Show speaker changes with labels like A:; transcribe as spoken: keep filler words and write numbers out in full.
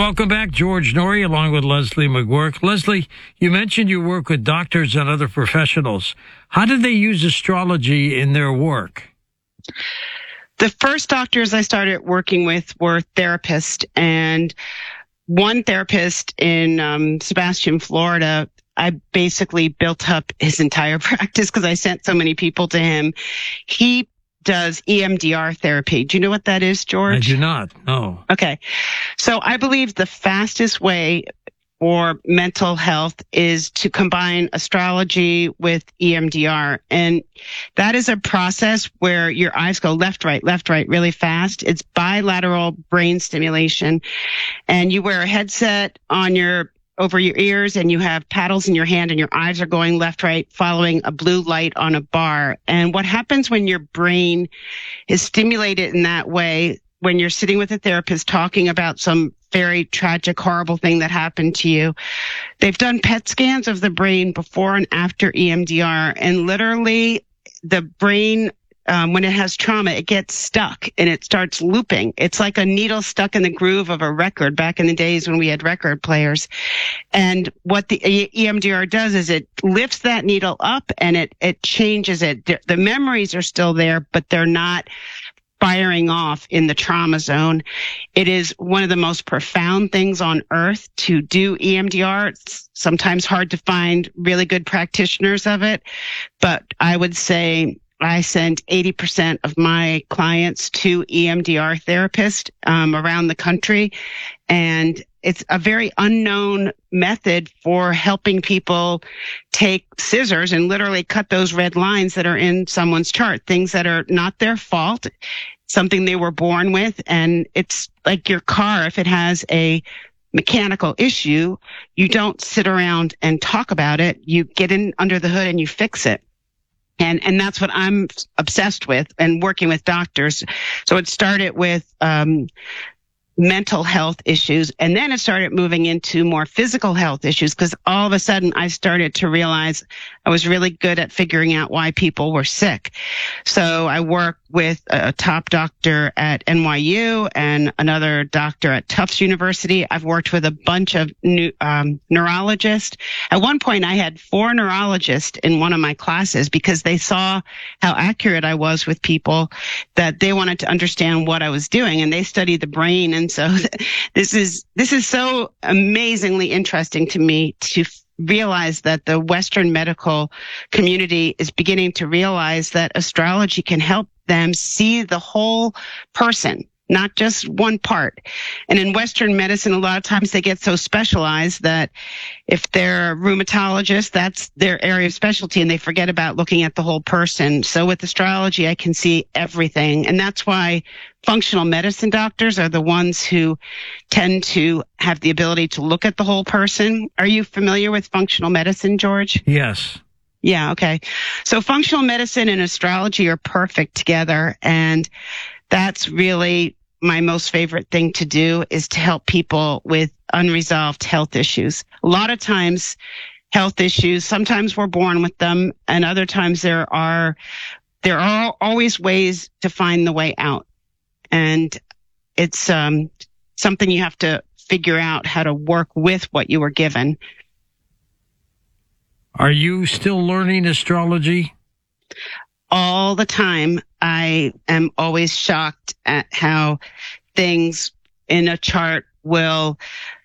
A: Welcome back, George Noory, along with Leslie McGuirk. Leslie, you mentioned you work with doctors and other professionals. How do they use astrology in their work?
B: The first doctors I started working with were therapists, and one therapist in um, Sebastian, Florida, I basically built up his entire practice because I sent so many people to him. He does E M D R therapy. Do you know what that is, George?
A: I do not, no.
B: Okay. So I believe the fastest way for mental health is to combine astrology with E M D R. And that is a process where your eyes go left, right, left, right really fast. It's bilateral brain stimulation. And you wear a headset on your over your ears, and you have paddles in your hand, and your eyes are going left, right, following a blue light on a bar. And what happens when your brain is stimulated in that way, when you're sitting with a therapist talking about some very tragic, horrible thing that happened to you, they've done P E T scans of the brain before and after E M D R, and literally the brain, Um, when it has trauma, it gets stuck and it starts looping. It's like a needle stuck in the groove of a record back in the days when we had record players. And what the E M D R does is it lifts that needle up and it, it changes it. The memories are still there, but they're not firing off in the trauma zone. It is one of the most profound things on earth to do E M D R. It's sometimes hard to find really good practitioners of it, but I would say I send eighty percent of my clients to E M D R therapists um, around the country. And it's a very unknown method for helping people take scissors and literally cut those red lines that are in someone's chart, things that are not their fault, something they were born with. And it's like your car, if it has a mechanical issue, you don't sit around and talk about it. You get in under the hood and you fix it. And, and that's what I'm obsessed with and working with doctors. So it started with, um, mental health issues, and then it started moving into more physical health issues because all of a sudden I started to realize I was really good at figuring out why people were sick. So I work with a top doctor at N Y U and another doctor at Tufts University. I've worked with a bunch of new, um, neurologists. At one point I had four neurologists in one of my classes because they saw how accurate I was with people, that they wanted to understand what I was doing, and they studied the brain. And so this is, this is so amazingly interesting to me to realize that the Western medical community is beginning to realize that astrology can help them see the whole person, not just one part. And in Western medicine, a lot of times they get so specialized that if they're a rheumatologist, that's their area of specialty, and they forget about looking at the whole person. So with astrology, I can see everything. And that's why functional medicine doctors are the ones who tend to have the ability to look at the whole person. Are you familiar with functional medicine, George?
A: Yes.
B: Yeah, okay. So functional medicine and astrology are perfect together, and that's really my most favorite thing to do, is to help people with unresolved health issues. A lot of times health issues, sometimes we're born with them, and other times there are, there are always ways to find the way out. And it's um, something you have to figure out how to work with what you were given.
A: Are you still learning astrology?
B: All the time. I am always shocked at how things in a chart will